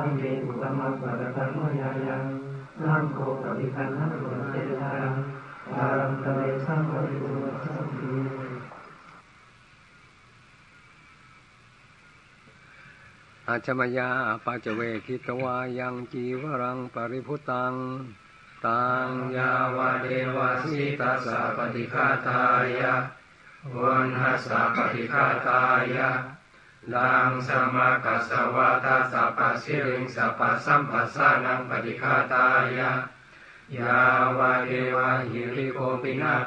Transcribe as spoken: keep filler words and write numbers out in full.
มเมตุกัมมัสสะตังโมยายังนัมโคปฏิคันหังโรเจตังอารัมตะเวสังปริโภสัมปิอาจมยาปัจเวคิตวายังจีวรังปริพุตังตังยาวะเดวะสิตัสสะปฏิฆาตายะวันหัสสะปฏิฆาตายะดังสมากัสสวะทัสสะปัสสิริงสัพพสัมปัสสานังปฏิฆาตายะยาวะเดวะหิริโกปินา